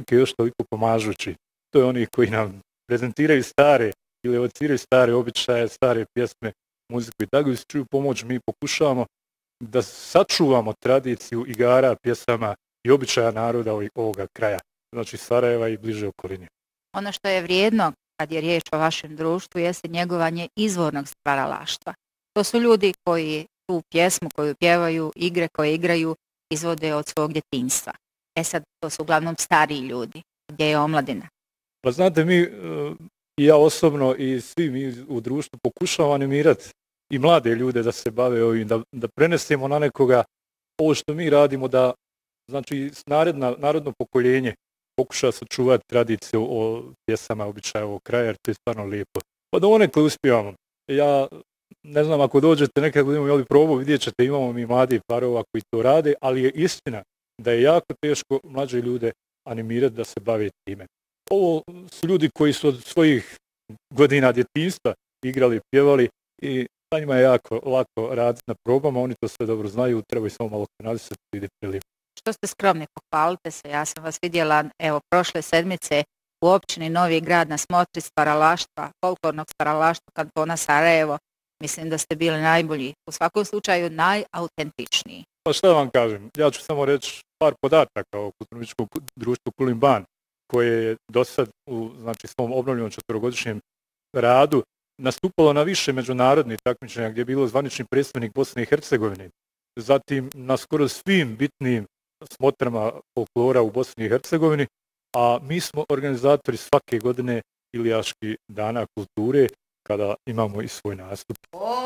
muzike još toliko pomažući. To je oni koji nam prezentiraju stare ili evociraju stare običaje, stare pjesme, muziku i tako s čiju pomoć mi pokušavamo da sačuvamo tradiciju igara, pjesama i običaja naroda ovoga kraja, znači Sarajeva i bliže okoline. Ono što je vrijedno kad je riječ o vašem društvu jeste njegovanje izvornog stvaralaštva. To su ljudi koji tu pjesmu koju pjevaju, igre koje igraju, izvode od svog djetinjstva. Sad, to su uglavnom stariji ljudi, gdje je omladina. Pa znate, mi, i ja osobno i svi mi u društvu pokušavamo animirati i mlade ljude da se bave ovim, da prenesemo na nekoga ovo što mi radimo, da znači narodno pokoljenje pokuša sačuvati tradiciju o pjesama, običaja ovog kraja, jer to je stvarno lijepo. Pa da onekle uspijamo. Ja ne znam, ako dođete nekad budemo imali probu, vidjet ćete, imamo mi mladi parova koji to rade, ali je istina da je jako teško mlađe ljude animirati da se bave time. Ovo su ljudi koji su od svojih godina djetinjstva igrali, pjevali i sa njima je jako lako raditi na probama, oni to sve dobro znaju, trebaju samo malo kanalisati i ide prilijepo. Što ste skromni, pohvalite se, ja sam vas vidjela, evo, prošle sedmice u općini Novi Grad na smotri stvaralaštva, folklornog stvaralaštva kantona Sarajevo. Mislim da ste bili najbolji, u svakom slučaju najautentičniji. Pa šta vam kažem, ja ću samo reći par podataka o kulturno-umjetničkom društvu Kulin Ban, koje je do sad u svom obnovljenom 4-godišnjem radu nastupalo na više međunarodnih takmičenja gdje je bilo zvanični predstavnik Bosne i Hercegovine, zatim na skoro svim bitnim smotrama folklora u Bosni i Hercegovini, a mi smo organizatori svake godine Ilijaških dana kulture kada imamo i svoj nastup.